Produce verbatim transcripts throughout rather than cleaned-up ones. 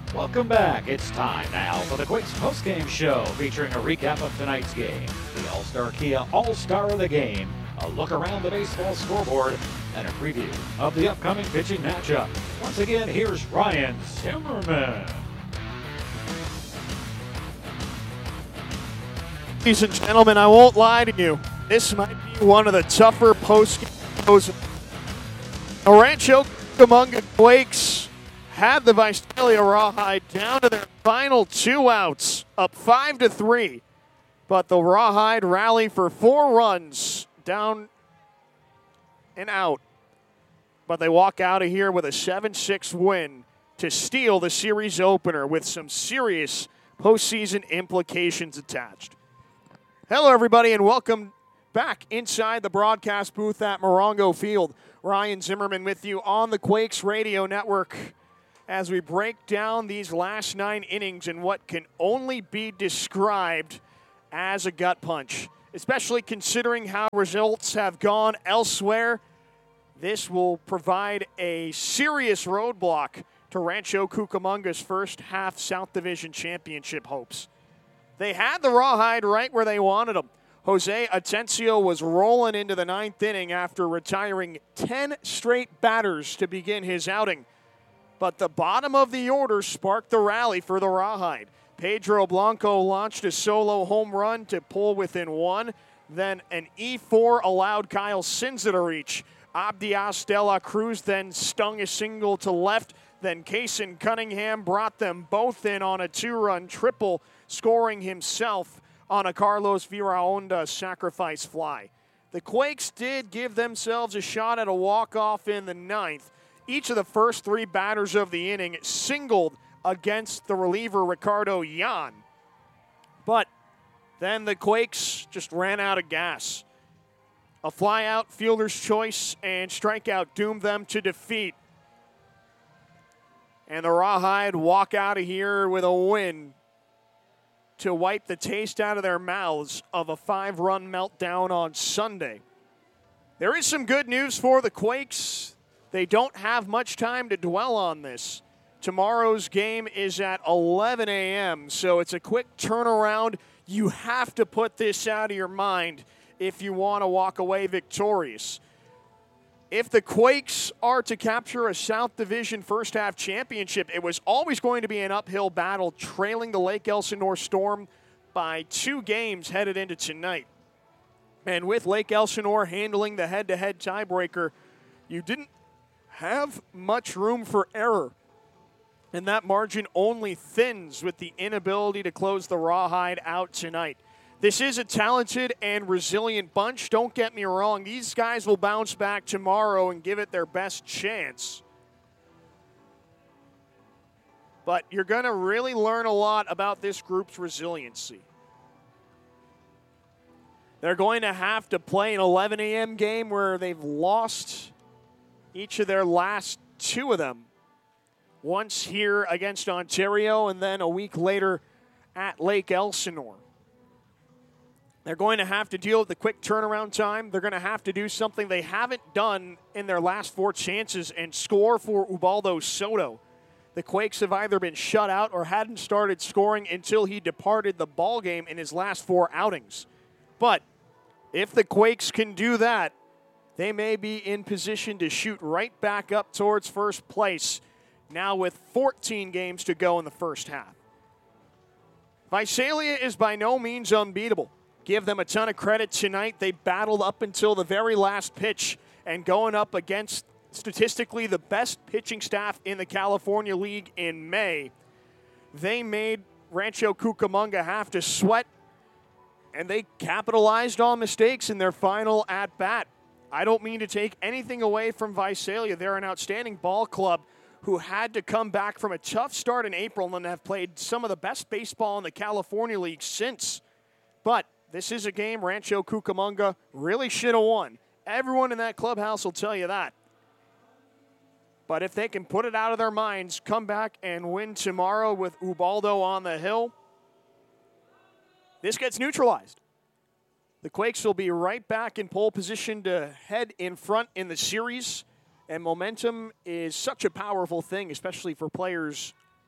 Welcome back. It's time now for the Quakes postgame show featuring a recap of tonight's game, the All-Star Kia All-Star of the Game, a look around the baseball scoreboard, and a preview of the upcoming pitching matchup. Once again, here's Ryan Zimmerman. Ladies and gentlemen, I won't lie to you. This might be one of the tougher postgame shows. The Rancho Cucamonga Quakes had the Visalia Rawhide down to their final two outs, up five to three. But the Rawhide rally for four runs, down and out. But they walk out of here with a seven six win to steal the series opener with some serious postseason implications attached. Hello, everybody, and welcome back inside the broadcast booth at Morongo Field. Ryan Zimmerman with you on the Quakes Radio Network as we break down these last nine innings in what can only be described as a gut punch. Especially considering how results have gone elsewhere, this will provide a serious roadblock to Rancho Cucamonga's first half South Division championship hopes. They had the Rawhide right where they wanted them. Jose Atencio was rolling into the ninth inning after retiring ten straight batters to begin his outing. But the bottom of the order sparked the rally for the Rawhide. Pedro Blanco launched a solo home run to pull within one. Then an E four allowed Kyle Sinza to reach. Abdias de la Cruz then stung a single to left. Then Kaysen Cunningham brought them both in on a two-run triple, scoring himself on a Carlos Viraonda sacrifice fly. The Quakes did give themselves a shot at a walk-off in the ninth. Each of the first three batters of the inning singled against the reliever Ricardo Yan. But then the Quakes just ran out of gas. A fly-out, fielder's choice, and strikeout doomed them to defeat. And the Rawhide walk out of here with a win to wipe the taste out of their mouths of a five-run meltdown on Sunday. There is some good news for the Quakes. They don't have much time to dwell on this. Tomorrow's game is at eleven a.m., so it's a quick turnaround. You have to put this out of your mind if you want to walk away victorious. If the Quakes are to capture a South Division first half championship, it was always going to be an uphill battle, trailing the Lake Elsinore Storm by two games headed into tonight. And with Lake Elsinore handling the head-to-head tiebreaker, you didn't have much room for error. And that margin only thins with the inability to close the Rawhide out tonight. This is a talented and resilient bunch. Don't get me wrong. These guys will bounce back tomorrow and give it their best chance. But you're going to really learn a lot about this group's resiliency. They're going to have to play an eleven a.m. game where they've lost each of their last two of them. Once here against Ontario and then a week later at Lake Elsinore. They're going to have to deal with the quick turnaround time. They're going to have to do something they haven't done in their last four chances and score for Ubaldo Soto. The Quakes have either been shut out or hadn't started scoring until he departed the ballgame in his last four outings. But if the Quakes can do that, they may be in position to shoot right back up towards first place, now with fourteen games to go in the first half. Visalia is by no means unbeatable. Give them a ton of credit tonight. They battled up until the very last pitch, and going up against statistically the best pitching staff in the California League in May, they made Rancho Cucamonga have to sweat, and they capitalized on mistakes in their final at-bat. I don't mean to take anything away from Visalia. They're an outstanding ball club who had to come back from a tough start in April and have played some of the best baseball in the California League since. But this is a game Rancho Cucamonga really should have won. Everyone in that clubhouse will tell you that. But if they can put it out of their minds, come back and win tomorrow with Ubaldo on the hill, this gets neutralized. The Quakes will be right back in pole position to head in front in the series. And momentum is such a powerful thing, especially for players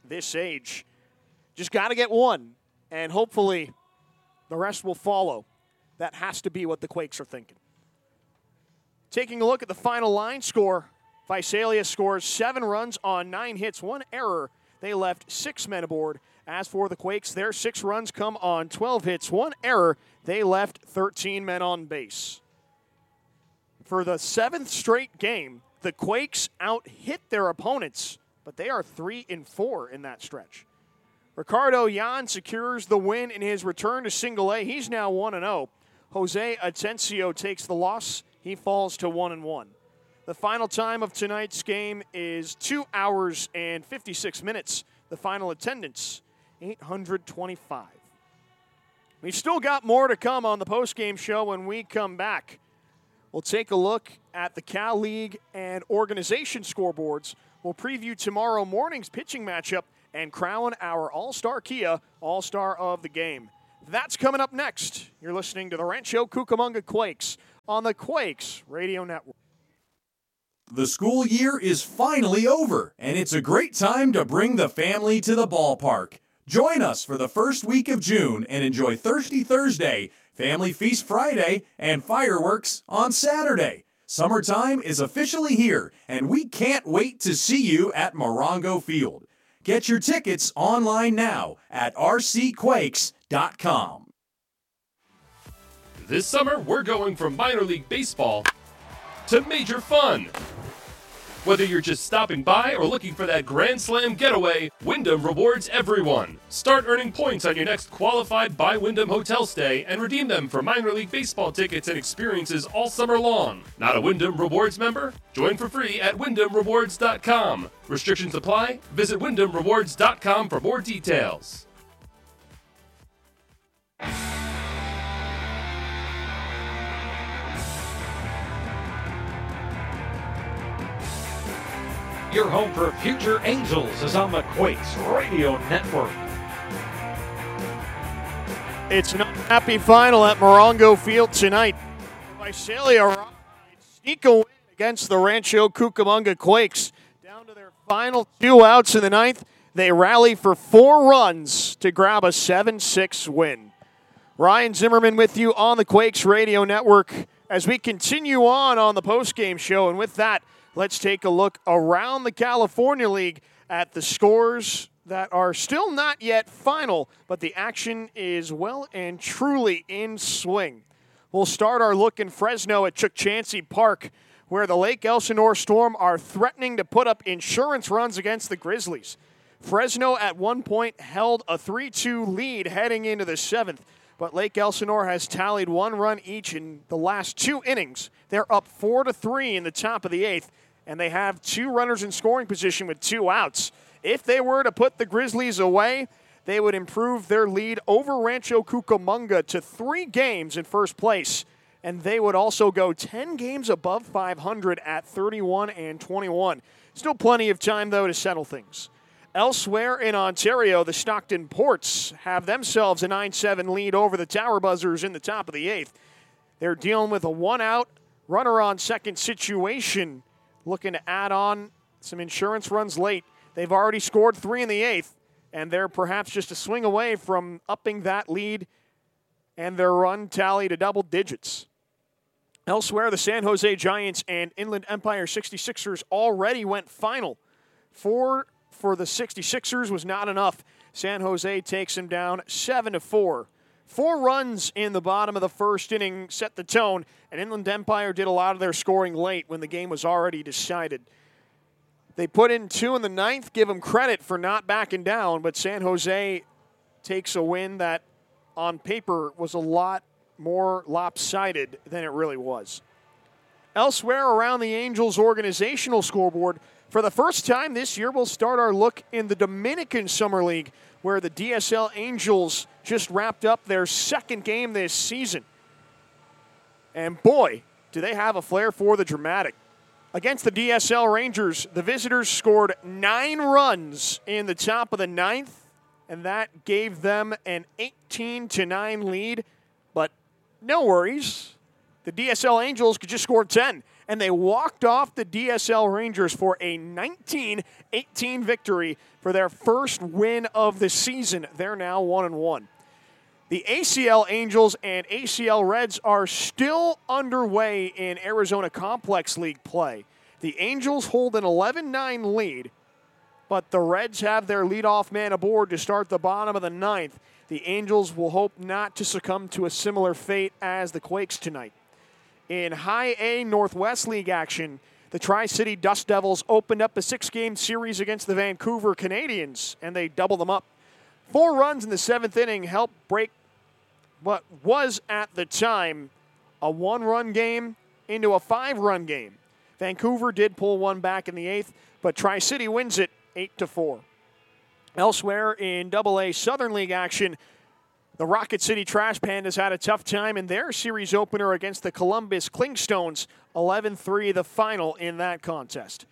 this age. Just got to get one, and hopefully the rest will follow. That has to be what the Quakes are thinking. Taking a look at the final line score, Visalia scores seven runs on nine hits, one error. They left six men aboard. As for the Quakes, their six runs come on twelve hits, one error. They left thirteen men on base. For the seventh straight game, the Quakes out-hit their opponents, but they are three and four in that stretch. Ricardo Yan secures the win in his return to single A. He's now one and oh. Jose Atencio takes the loss. He falls to one and one. The final time of tonight's game is two hours and fifty-six minutes. The final attendance, eight hundred twenty-five. We've still got more to come on the postgame show when we come back. We'll take a look at the Cal League and organization scoreboards. We'll preview tomorrow morning's pitching matchup and crown our All-Star Kia All-Star of the Game. That's coming up next. You're listening to the Rancho Cucamonga Quakes on the Quakes Radio Network. The school year is finally over, and it's a great time to bring the family to the ballpark. Join us for the first week of June and enjoy Thirsty Thursday, Family Feast Friday, and fireworks on Saturday. Summertime is officially here, and we can't wait to see you at Morongo Field. Get your tickets online now at r c quakes dot com. This summer, we're going from minor league baseball to major fun. Whether you're just stopping by or looking for that Grand Slam getaway, Wyndham rewards everyone. Start earning points on your next qualified by Wyndham hotel stay and redeem them for minor league baseball tickets and experiences all summer long. Not a Wyndham Rewards member? Join for free at wyndham rewards dot com. Restrictions apply. Visit wyndham rewards dot com for more details. Your home for future Angels is on the Quakes Radio Network. It's not a happy final at Morongo Field tonight. Visalia sneak a win against the Rancho Cucamonga Quakes. Down to their final two outs in the ninth, they rally for four runs to grab a seven six win. Ryan Zimmerman with you on the Quakes Radio Network as we continue on on the postgame show. And with that, let's take a look around the California League at the scores that are still not yet final, but the action is well and truly in swing. We'll start our look in Fresno at Chuck Chansey Park, where the Lake Elsinore Storm are threatening to put up insurance runs against the Grizzlies. Fresno at one point held a three two lead heading into the seventh, but Lake Elsinore has tallied one run each in the last two innings. They're up four to three in the top of the eighth, and they have two runners in scoring position with two outs. If they were to put the Grizzlies away, they would improve their lead over Rancho Cucamonga to three games in first place, and they would also go ten games above five hundred at thirty-one and twenty-one. Still plenty of time, though, to settle things. Elsewhere in Ontario, the Stockton Ports have themselves a nine seven lead over the Tower Buzzers in the top of the eighth. They're dealing with a one-out, runner-on-second situation, looking to add on some insurance runs late. They've already scored three in the eighth, and they're perhaps just a swing away from upping that lead and their run tally to double digits. Elsewhere, the San Jose Giants and Inland Empire sixty-sixers already went final. Four for the sixty-sixers was not enough. San Jose takes them down seven to four. Four runs in the bottom of the first inning set the tone, and Inland Empire did a lot of their scoring late when the game was already decided. They put in two in the ninth, give them credit for not backing down, but San Jose takes a win that on paper was a lot more lopsided than it really was. Elsewhere around the Angels organizational scoreboard, for the first time this year, we'll start our look in the Dominican Summer League, where the D S L Angels just wrapped up their second game this season. And boy, do they have a flair for the dramatic. Against the D S L Rangers, the visitors scored nine runs in the top of the ninth, and that gave them an eighteen to nine lead. But no worries, the D S L Angels could just score ten, and they walked off the D S L Rangers for a nineteen eighteen victory for their first win of the season. They're now one and one. The A C L Angels and A C L Reds are still underway in Arizona Complex League play. The Angels hold an eleven nine lead, but the Reds have their leadoff man aboard to start the bottom of the ninth. The Angels will hope not to succumb to a similar fate as the Quakes tonight. In High A Northwest League action, the Tri-City Dust Devils opened up a six-game series against the Vancouver Canadians, and they doubled them up. Four runs in the seventh inning helped break what was at the time a one-run game into a five-run game. Vancouver did pull one back in the eighth, but Tri-City wins it eight to four. Elsewhere in double A Southern League action, the Rocket City Trash Pandas had a tough time in their series opener against the Columbus Clingstones, eleven three the final in that contest.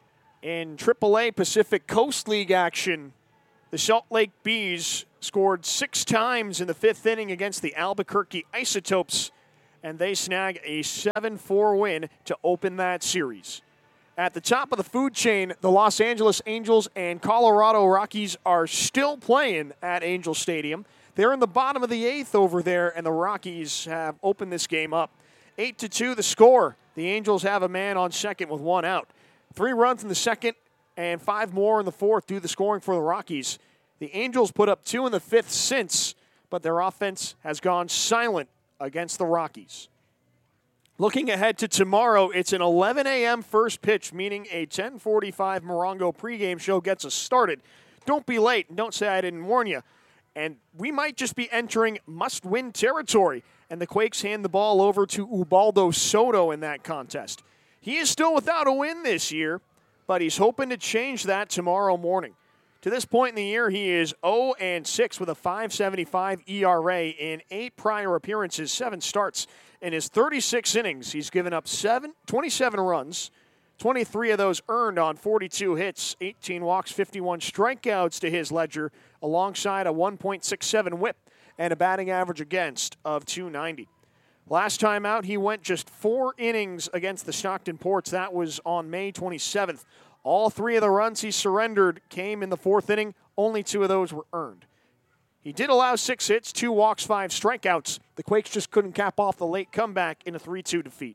In triple A Pacific Coast League action, the Salt Lake Bees scored six times in the fifth inning against the Albuquerque Isotopes, and they snag a seven four win to open that series. At the top of the food chain, the Los Angeles Angels and Colorado Rockies are still playing at Angel Stadium. They're in the bottom of the eighth over there, and the Rockies have opened this game up. eight to two the score. The Angels have a man on second with one out. Three runs in the second and five more in the fourth do the scoring for the Rockies. The Angels put up two in the fifth since, but their offense has gone silent against the Rockies. Looking ahead to tomorrow, it's an eleven a.m. first pitch, meaning a ten forty-five Morongo pregame show gets us started. Don't be late, and don't say I didn't warn you. And we might just be entering must-win territory, and the Quakes hand the ball over to Ubaldo Soto in that contest. He is still without a win this year, but he's hoping to change that tomorrow morning. To this point in the year, he is oh and six with a five seventy-five E R A in eight prior appearances, seven starts. In his thirty-six innings, he's given up seven, twenty-seven runs, twenty-three of those earned on forty-two hits, eighteen walks, fifty-one strikeouts to his ledger, alongside a one point six seven whip and a batting average against of two ninety. Last time out, he went just four innings against the Stockton Ports. That was on May twenty-seventh. All three of the runs he surrendered came in the fourth inning. Only two of those were earned. He did allow six hits, two walks, five strikeouts. The Quakes just couldn't cap off the late comeback in a three two defeat.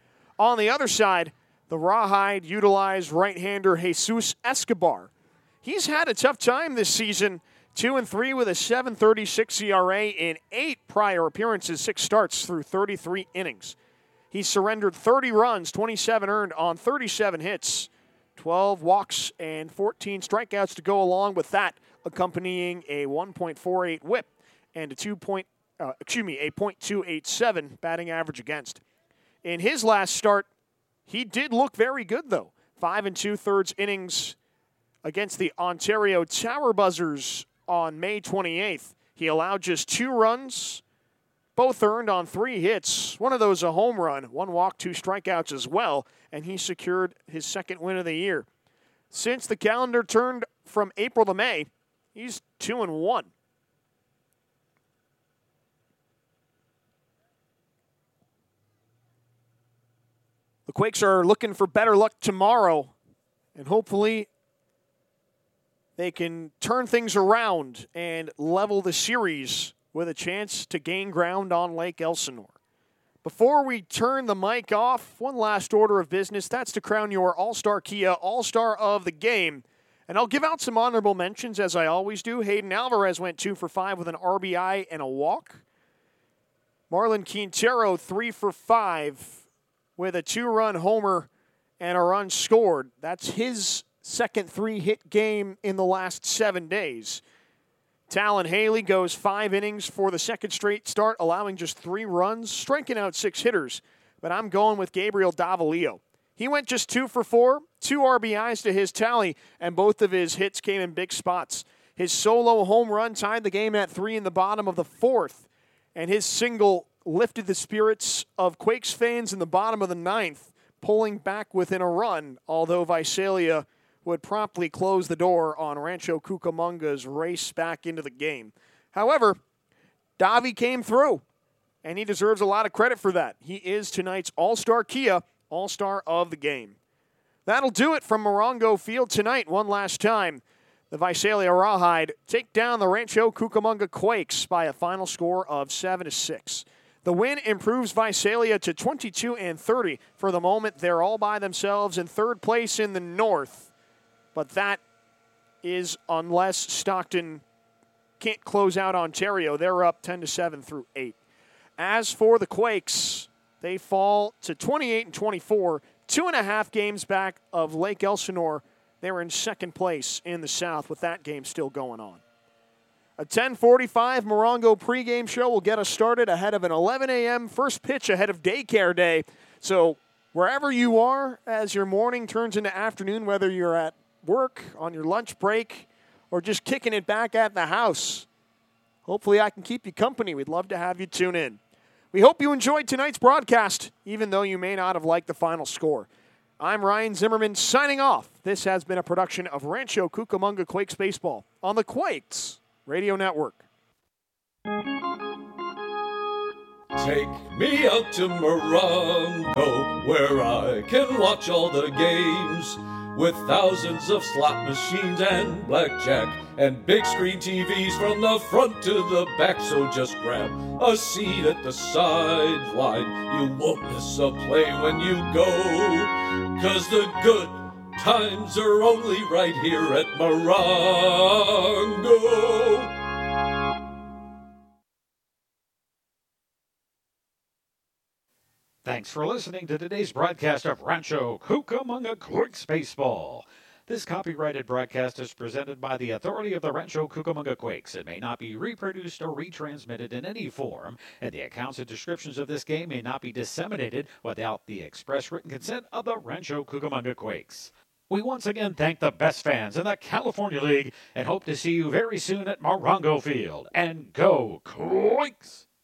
On the other side, the Rawhide utilized right-hander Jesus Escobar. He's had a tough time this season, two and three with a seven thirty-six E R A in eight prior appearances, six starts through thirty-three innings. He surrendered thirty runs, twenty-seven earned on thirty-seven hits, twelve walks, and fourteen strikeouts to go along with that, accompanying a one point four eight whip and a two point, uh, excuse me, a point two eight seven batting average against. In his last start, he did look very good though. Five and two thirds innings against the Ontario Tower Buzzers on May twenty-eighth. He allowed just two runs, both earned on three hits. One of those a home run, one walk, two strikeouts as well, and he secured his second win of the year. Since the calendar turned from April to May, he's two and one. The Quakes are looking for better luck tomorrow, and hopefully they can turn things around and level the series with a chance to gain ground on Lake Elsinore. Before we turn the mic off, one last order of business. That's to crown your All-Star Kia All-Star of the Game. And I'll give out some honorable mentions, as I always do. Hayden Alvarez went two for five with an R B I and a walk. Marlon Quintero, three for five with a two-run homer and a run scored. That's his second three-hit game in the last seven days. Talon Haley goes five innings for the second straight start, allowing just three runs, striking out six hitters. But I'm going with Gabriel Davalillo. He went just two for four, two R B Is to his tally, and both of his hits came in big spots. His solo home run tied the game at three in the bottom of the fourth, and his single lifted the spirits of Quakes fans in the bottom of the ninth, pulling back within a run, although Visalia would promptly close the door on Rancho Cucamonga's race back into the game. However, Davi came through, and he deserves a lot of credit for that. He is tonight's All-Star Kia All-Star of the game. That'll do it from Morongo Field tonight. One last time, the Visalia Rawhide take down the Rancho Cucamonga Quakes by a final score of seven to six. The win improves Visalia to twenty-two and thirty. For the moment, they're all by themselves in third place in the North. But that is unless Stockton can't close out Ontario. They're up ten to seven through eight. As for the Quakes, they fall to twenty-eight and twenty-four, two and a half games back of Lake Elsinore. They were in second place in the South with that game still going on. A ten forty-five Morongo pregame show will get us started ahead of an eleven a.m. first pitch ahead of daycare day. So wherever you are as your morning turns into afternoon, whether you're at work, on your lunch break, or just kicking it back at the house, hopefully I can keep you company. We'd love to have you tune in. We hope you enjoyed tonight's broadcast, even though you may not have liked the final score. I'm Ryan Zimmerman signing off. This has been a production of Rancho Cucamonga Quakes Baseball on the Quakes Radio Network. Take me out to Morongo, where I can watch all the games, with thousands of slot machines and blackjack, and big screen T Vs from the front to the back. So just grab a seat at the sideline. You won't miss a play when you go, 'cause the good times are only right here at Morongo. Thanks for listening to today's broadcast of Rancho Cucamonga Quakes Baseball. This copyrighted broadcast is presented by the authority of the Rancho Cucamonga Quakes. It may not be reproduced or retransmitted in any form, and the accounts and descriptions of this game may not be disseminated without the express written consent of the Rancho Cucamonga Quakes. We once again thank the best fans in the California League and hope to see you very soon at Morongo Field. And go Quakes!